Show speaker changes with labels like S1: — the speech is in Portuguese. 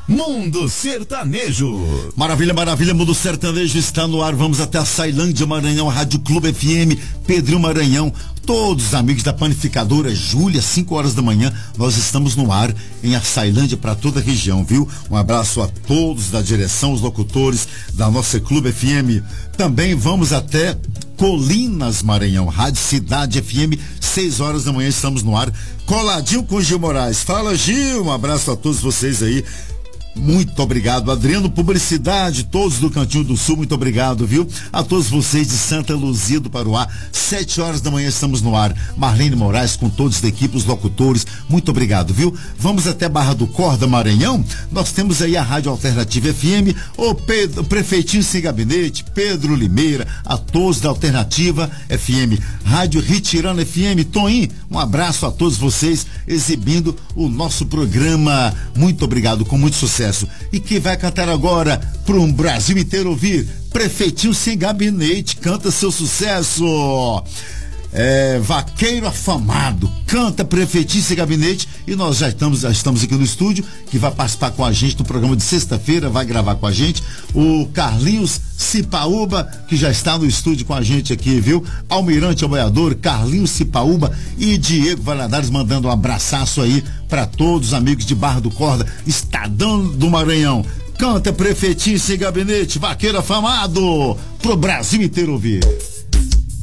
S1: Mundo Sertanejo.
S2: Maravilha, maravilha, Mundo Sertanejo está no ar. Vamos até a Sailândia, Maranhão, Rádio Clube FM, Pedrinho Maranhão. Todos os amigos da panificadora Júlia, 5 horas da manhã, nós estamos no ar em Açailândia para toda a região, viu? Um abraço a todos da direção, os locutores da nossa Clube FM. Também vamos até Colinas, Maranhão, Rádio Cidade FM, 6 horas da manhã estamos no ar, coladinho com Gil Moraes. Fala, Gil, um abraço a todos vocês aí. Muito obrigado, Adriano Publicidade, todos do Cantinho do Sul, muito obrigado, viu? A todos vocês de Santa Luzia do Paruá, 7 horas da manhã estamos no ar. Marlene Moraes com todos da equipe, os locutores, muito obrigado, viu? Vamos até Barra do Corda, Maranhão. Nós temos aí a Rádio Alternativa FM, o Prefeitinho Sem Gabinete, Pedro Limeira, a todos da Alternativa FM, Rádio Ritirana FM. Toninho, um abraço a todos vocês exibindo o nosso programa. Muito obrigado, com muito sucesso. E quem vai cantar agora para um Brasil inteiro ouvir? Prefeitinho Sem Gabinete, canta seu sucesso. Vaqueiro Afamado, canta Prefeitinho Sem Gabinete. E nós já estamos aqui no estúdio, que vai participar com a gente no programa de sexta-feira, vai gravar com a gente o Carlinhos Cipaúba, que já está no estúdio com a gente aqui, viu? Almirante Aboiador, Carlinhos Cipaúba e Diego Valadares mandando um abraçaço aí para todos os amigos de Barra do Corda, Estadão do Maranhão. Canta Prefeitinho Sem Gabinete, Vaqueiro Afamado, pro Brasil inteiro ouvir.